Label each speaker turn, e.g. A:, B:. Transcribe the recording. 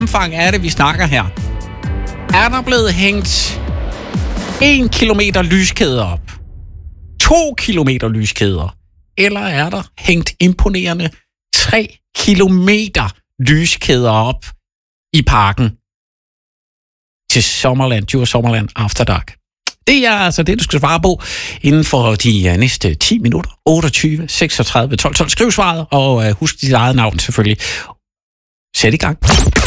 A: omfang er det, vi snakker her? Er der blevet hængt 1 kilometer lyskæder op? 2 kilometer lyskæder? Eller er der hængt imponerende 3 kilometer lyskæder op i parken til Sommerland, Djurs Sommerland After Dark? Det er altså det, du skal svare på inden for de næste 10 minutter. 28 36 12 12. Skriv svaret, og husk dit eget navn selvfølgelig. Sæt i gang.